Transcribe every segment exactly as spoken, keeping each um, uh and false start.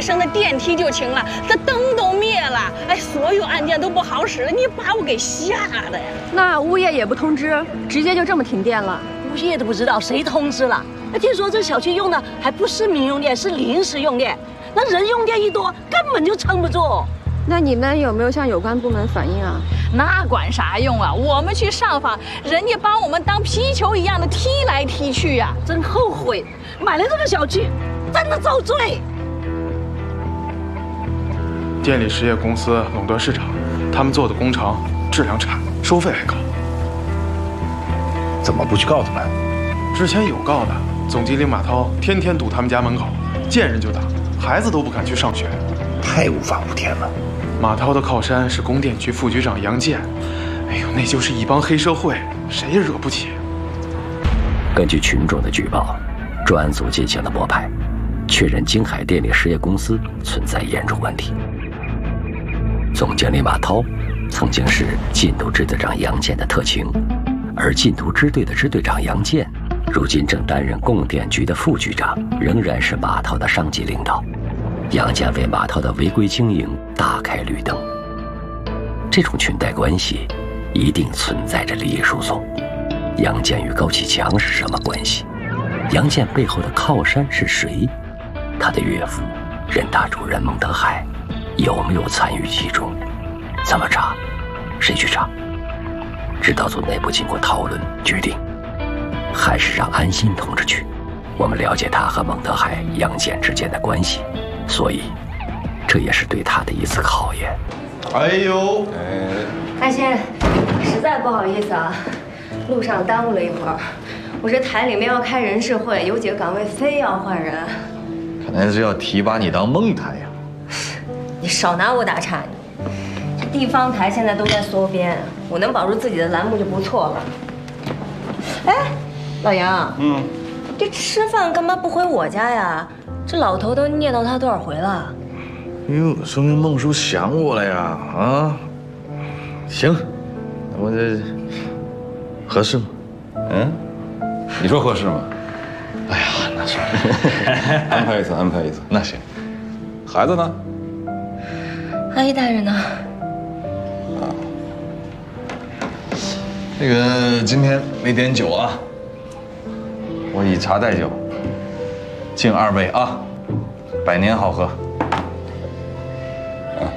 升的电梯就行了，这灯都灭了，哎，所有按键都不好使了，你把我给吓的呀！ 那物业也不通知，直接就这么停电了？ 物业都不知道，谁通知了？那听说这小区用的还不是民用电，是临时用电，那人用电一多，根本就撑不住。 那你们有没有向有关部门反映啊？ 那管啥用啊？我们去上访，人家把我们当皮球一样的踢来踢去呀、啊！ 真后悔，买了这个小区，真的遭罪。 电力实业公司垄断市场，他们做的工程质量差，收费还高。 怎么不去告他们？ 之前有告的，总经理马涛天天堵他们家门口，见人就打，孩子都不敢去上学， 太无法无天了。 马涛的靠山是供电局副局长杨建，哎呦，那就是一帮黑社会，谁也惹不起。 根据群众的举报，专案组进行了摸排，确认京海电力实业公司存在严重问题。总经理马涛曾经是禁毒支队长杨建的特情，而禁毒支队的支队长杨建，如今正担任供电局的副局长，仍然是马涛的上级领导。杨建为马涛的违规经营大开绿灯，这种裙带关系一定存在着利益输送。杨建与高启强是什么关系？杨建背后的靠山是谁？他的岳父人大主任孟德海有没有参与其中？怎么查？谁去查？指导组内部经过讨论决定，还是让安心同志去。我们了解他和孟德海、杨建之间的关系，所以这也是对他的一次考验。 哎呦， 安心，实在不好意思啊，路上耽误了一会儿。我这台里面要开人事会，有几个岗位非要换人。 看来是要提拔你当孟台呀。 你少拿我打岔你！这地方台现在都在缩编，我能保住自己的栏目就不错了。哎，老杨，嗯，这吃饭干嘛不回我家呀？这老头都念叨他多少回了？ 哟，说明孟叔想我了呀！啊，行，我这合适吗？ 嗯，你说合适吗？ 哎呀，那算了， 安排一次，安排一次。 那行。 孩子呢？ 阿姨大人呢？ 啊，那个今天没点酒啊，我以茶代酒，敬二位啊，百年好合。啊，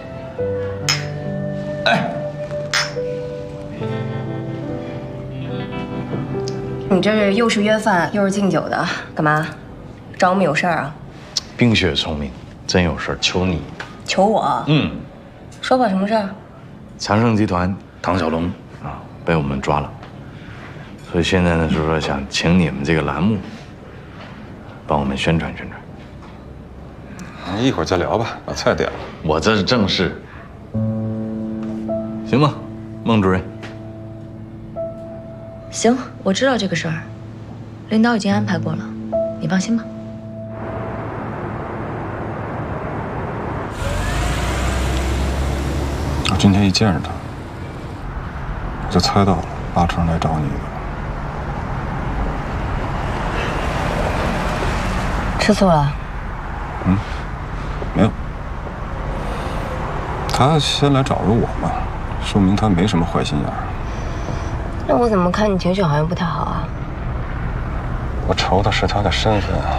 哎， 你这是又是约饭又是敬酒的，干嘛？找我们有事儿啊？ 冰雪聪明，真有事儿求你。 求我？ 嗯， 说吧，什么事儿？ 强盛集团唐小龙啊被我们抓了，所以现在呢，就是说想请你们这个栏目帮我们宣传宣传。 一会儿再聊吧，把菜点了。 我这是正事，行吗，孟主任？ 行，我知道这个事儿，领导已经安排过了，你放心吧。 我今天一见着他，我就猜到了，八成来找你的。 吃醋了？ 嗯，没有。他先来找着我嘛，说明他没什么坏心眼儿。 那我怎么看你情绪好像不太好啊？ 我愁的是他的身份啊。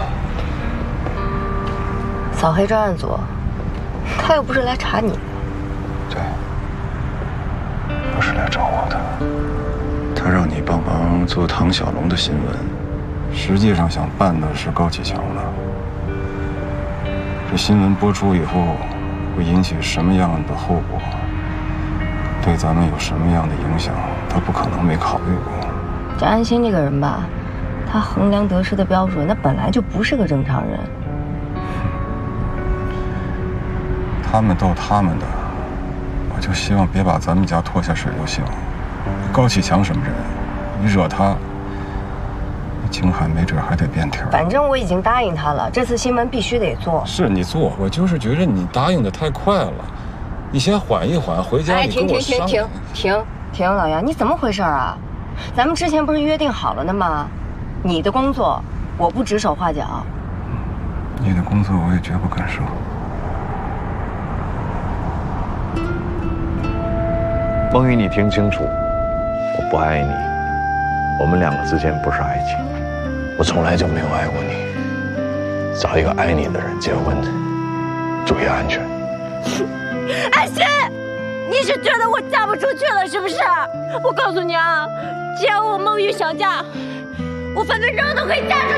扫黑专案组，他又不是来查你的。 对，不是来找我的。他让你帮忙做唐小龙的新闻，实际上想办的是高启强的。这新闻播出以后，会引起什么样的后果？对咱们有什么样的影响？他不可能没考虑过。 这安心这个人吧，他衡量得失的标准，那本来就不是个正常人。 他们斗他们的，我就希望别把咱们家拖下水就行。高启强什么人？你惹他，京海没准还得变天。 反正我已经答应他了，这次新闻必须得做。 是你做，我就是觉得你答应的太快了。你先缓一缓，回家你跟我商量。 停停停停停停，老杨，你怎么回事啊？咱们之前不是约定好了的吗？你的工作我不指手画脚。 你的工作我也绝不干涉。 孟玉，你听清楚，我不爱你，我们两个之间不是爱情，我从来就没有爱过你。找一个爱你的人结婚，注意安全。 安心，你是觉得我嫁不出去了是不是？我告诉你啊，只要我孟玉想嫁，我分分钟都可以嫁出去。